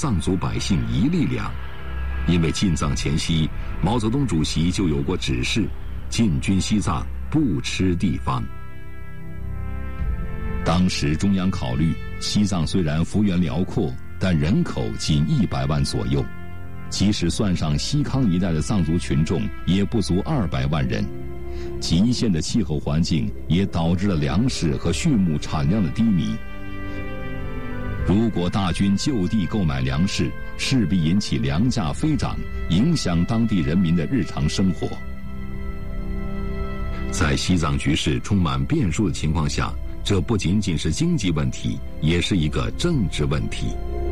藏族百姓一粒粮。因为进藏前夕，毛泽东主席就有过指示，进军西藏不吃地方。当时中央考虑，西藏虽然幅员辽阔，但人口仅100万左右，即使算上西康一带的藏族群众，也不足200万人。极限的气候环境也导致了粮食和畜牧产量的低迷。如果大军就地购买粮食，势必引起粮价飞涨，影响当地人民的日常生活。在西藏局势充满变数的情况下，这不仅仅是经济问题，也是一个政治问题。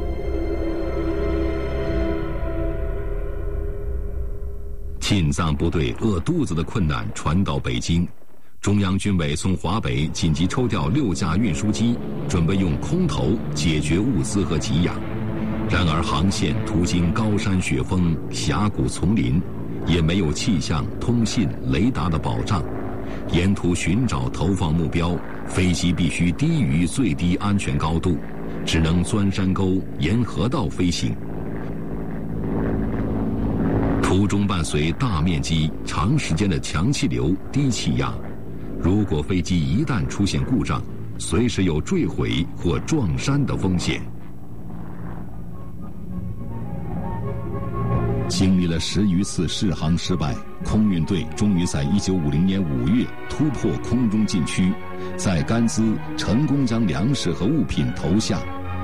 进藏部队饿肚子的困难传到北京，中央军委从华北紧急抽调6架运输机，准备用空投解决物资和给养。然而航线途经高山雪峰、峡谷丛林，也没有气象、通信、雷达的保障。沿途寻找投放目标，飞机必须低于最低安全高度，只能钻山沟、沿河道飞行。途中伴随大面积、长时间的强气流、低气压，如果飞机一旦出现故障，随时有坠毁或撞山的风险。经历了10余次试航失败，空运队终于在1950年5月突破空中禁区，在甘孜成功将粮食和物品投下。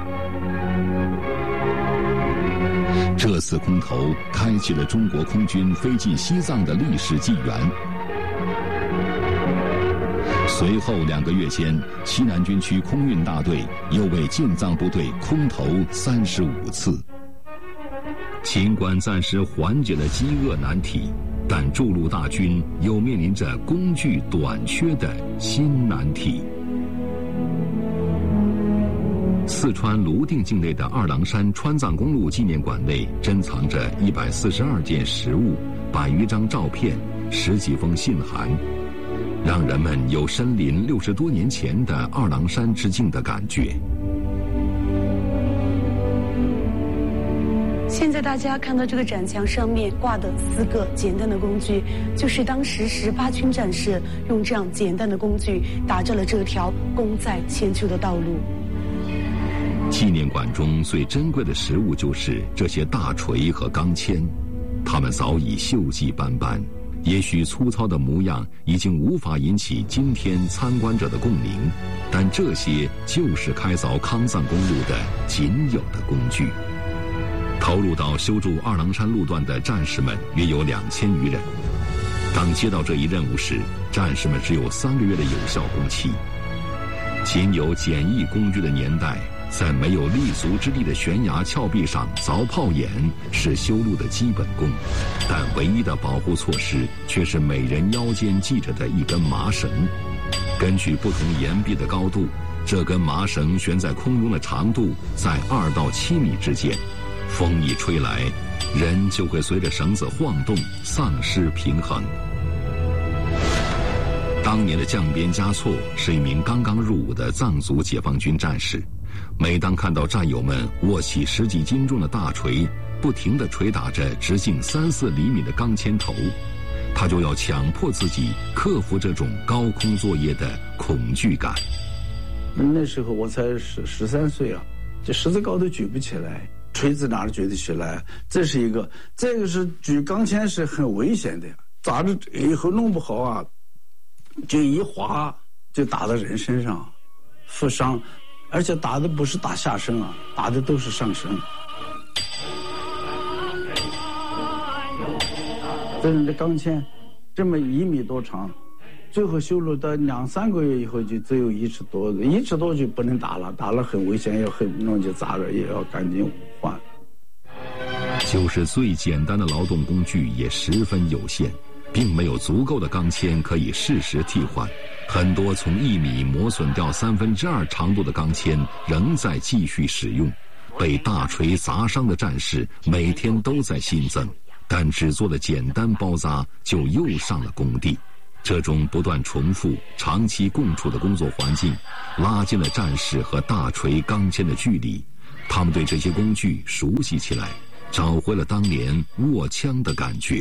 这次空投开启了中国空军飞进西藏的历史纪元。随后2个月间，西南军区空运大队又为进藏部队空投35次。尽管暂时缓解了饥饿难题，但筑路大军又面临着工具短缺的新难题。四川泸定境内的二郎山川藏公路纪念馆内珍藏着142件实物、100余张照片、10几封信函，让人们有身临60多年前的二郎山之境的感觉。 现在大家看到这个展墙上面挂的4个简单的工具，就是当时18军战士用这样简单的工具打造了这条功在千秋的道路。 纪念馆中最珍贵的实物就是这些大锤和钢钎，它们早已锈迹斑斑，也许粗糙的模样已经无法引起今天参观者的共鸣，但这些就是开凿康藏公路的仅有的工具。投入到修筑二郎山路段的战士们约有2000余人。当接到这一任务时，战士们只有3个月的有效工期。仅有简易工具的年代，在没有立足之地的悬崖峭壁上凿炮眼是修路的基本功，但唯一的保护措施却是每人腰间系着的一根麻绳。根据不同岩壁的高度，这根麻绳悬在空中的长度在2到7米之间，风一吹来，人就会随着绳子晃动，丧失平衡。当年的将边嘉措是一名刚刚入伍的藏族解放军战士，每当看到战友们握起10几斤重的大锤，不停地捶打着直径3、4厘米的钢钎头，他就要强迫自己克服这种高空作业的恐惧感。 那时候我才13岁啊，这10字高都举不起来，锤子哪儿举得起来？这是一个，这个是举钢钎是很危险的，砸着以后弄不好啊，就一滑就打到人身上，负伤，而且打的不是打下身啊，打的都是上身。这钢钎这么1米多长，最后修路到2、3个月以后就只有1尺多，1尺多就不能打了，打了很危险，要很弄就砸了，也要赶紧换。 就是最简单的劳动工具也十分有限，并没有足够的钢钎可以适时替换，很多从1米磨损掉2/3长度的钢钎仍在继续使用，被大锤砸伤的战士每天都在新增，但只做了简单包扎就又上了工地。这种不断重复、长期共处的工作环境，拉近了战士和大锤钢钎的距离， 他们对这些工具熟悉起来，找回了当年握枪的感觉。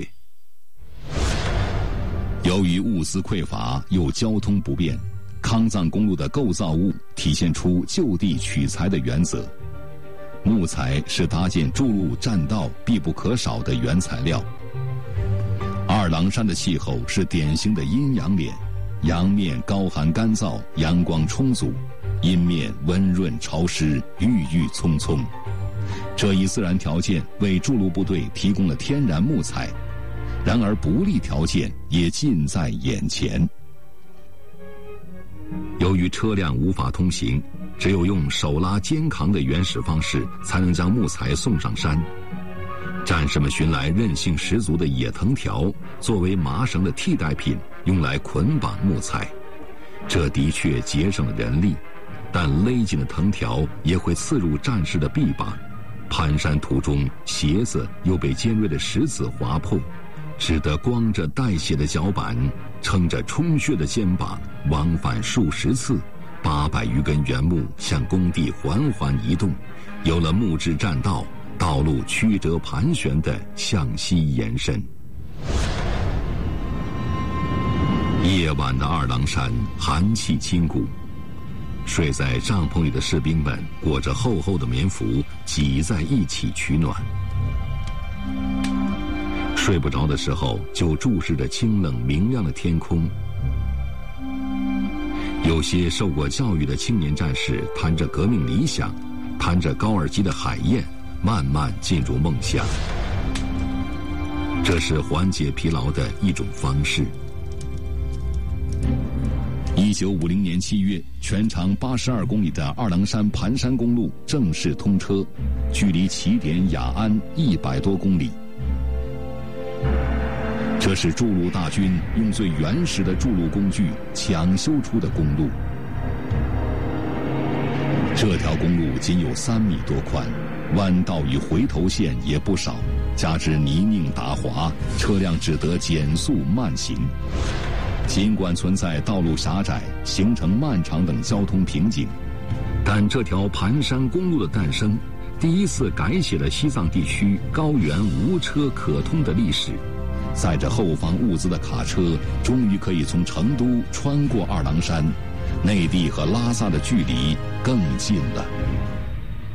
由于物资匮乏又交通不便，康藏公路的构造物体现出就地取材的原则。木材是搭建筑路栈道必不可少的原材料。二郎山的气候是典型的阴阳脸，阳面高寒干燥，阳光充足；阴面温润潮湿，郁郁葱葱。这一自然条件为筑路部队提供了天然木材，然而不利条件也近在眼前。由于车辆无法通行，只有用手拉肩扛的原始方式才能将木材送上山。战士们寻来韧性十足的野藤条作为麻绳的替代品，用来捆绑木材。这的确节省了人力，但勒紧的藤条也会刺入战士的臂膀。攀山途中，鞋子又被尖锐的石子划破，只得光着带血的脚板，撑着充血的肩膀，往返数十次，800余根原木向工地缓缓移动，有了木质栈道，道路曲折盘旋地向西延伸。夜晚的二郎山寒气侵骨，睡在帐篷里的士兵们裹着厚厚的棉服，挤在一起取暖。睡不着的时候，就注视着清冷明亮的天空。有些受过教育的青年战士谈着革命理想，谈着高尔基的海燕，慢慢进入梦乡。这是缓解疲劳的一种方式。1950年7月，全长82公里的二郎山盘山公路正式通车，距离起点雅安100多公里。这是筑路大军用最原始的筑路工具抢修出的公路。这条公路仅有3米多宽，弯道与回头线也不少，加之泥泞打滑，车辆只得减速慢行。尽管存在道路狭窄、行程漫长等交通瓶颈，但这条盘山公路的诞生，第一次改写了西藏地区高原无车可通的历史。载着后方物资的卡车终于可以从成都穿过二郎山，内地和拉萨的距离更近了。